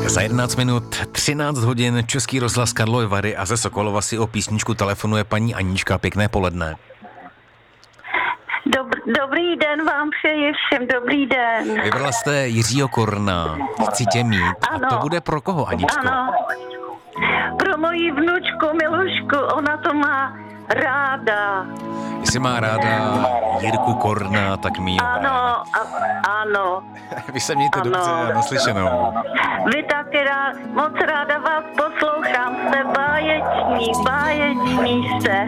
Za 11 minut 13 hodin Český rozhlas Karlovy Vary a ze Sokolova si o písničku telefonuje paní Anička. Pěkné poledne. Dobrý den vám přeji všem, dobrý den. Vybrala jste Jiřího Korna, Chci tě mít. Ano. A to bude pro koho, Aničko? Ano, pro moji vnučku Milušku, ona to má ráda. Jestli má ráda Jirku Korna, tak mi Ano, ano. Vy se mějte dobře a naslyšenou. Vy taky moc ráda vás poslouchám, jste báječní jste.